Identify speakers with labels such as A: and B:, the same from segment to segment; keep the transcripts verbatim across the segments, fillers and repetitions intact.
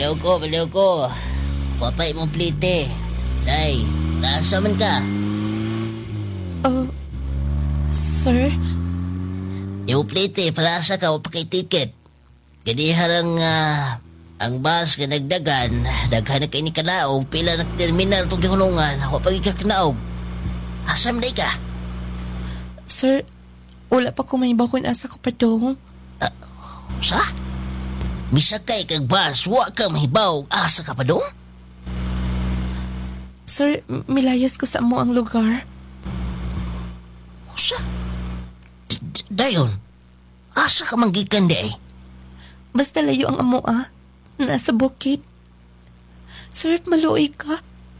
A: Baliw ko, baliw ko. Papay mong plite. Day, nasa man ka?
B: Oh, sir?
A: Yung plite, palasa ka, wapakay ticket. Kadi harang ah, ang bus ka nagdagan, daghan na kayo ni kanaog, pila na terminal itong gihunungan, wapag ikakanaog. Asam day ka?
B: Sir, wala pa ko may bakon asa ko pa dong.
A: Sa? Misakay kag bus, wa ka mahibaw, asa ka pa dong?
B: Sir, milayas ko sa mo ang lugar.
A: Sa? D- Dayon, asa ka manggikan di ay?
B: Basta layo ang amo ah. Nasa bukid. Sir, maluoy ka.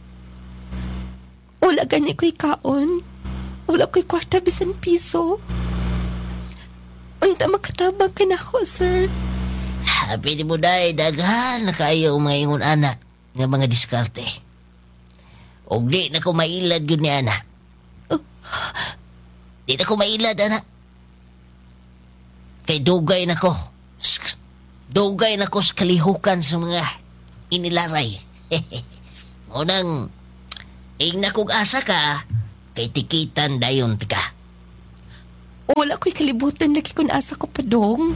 B: Wala gani ko'y kaon. Wala ko'y kwarta bisan piso. Unta makatabang ka na ako, sir.
A: Happy mo day, daghan na kayo mga ingon anak nga mga diskarte. Og di na ko mailad yun ni anak.
B: Uh,
A: Di na ko mailad, anak. Kay dugay na ko. Dugay na ko sa kalihukan sa mga inilaray. Unang, ing na kong asa ka, kay tikitan dayon tika.
B: Wala ko'y kalibutan lagi kung asa ko pa dong.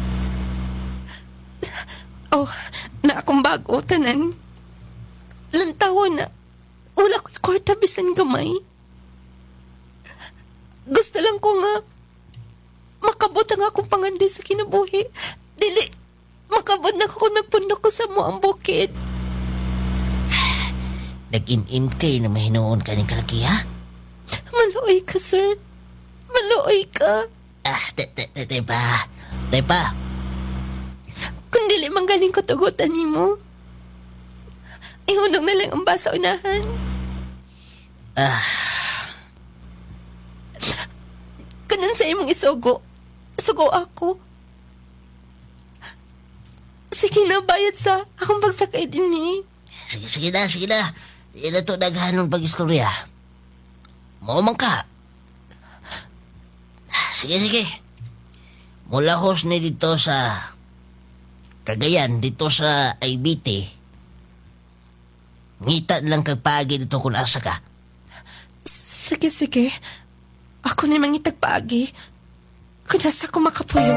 B: Oh, na akong bago, tanan. Lantawan na. Wala ko'y kwarta bisan gamay. Gusto lang ko nga makabot ang akong panganday sa kinabuhi. Dili, makabot na ko kung magpundok ko sa mo ang bukid.
A: Nag-im-im kay na mahinoon ka ng kalaki, ha?
B: Maluoy ka, sir. Maluoy ka.
A: Ah, tay pa. Tay pa.
B: Kung dili manggaling ko tugutan ni mo, ihunong na lang ang basa unahan.
A: Ah,
B: Kanan sa imong isugo, sugo ako. Sige na, bayad sa akong pagsakay din ni.
A: sige, sige na, sige na. Di na to naghanon pag-istorya. Maumang ka. Sige, sige. Mula hos ni dito sa Cagayan, dito sa Aybite. Ngita lang kag paagi dito kung asa ka.
B: Sige, sige. Ako na mangitag paagi. Kung nasa ko makapuyo.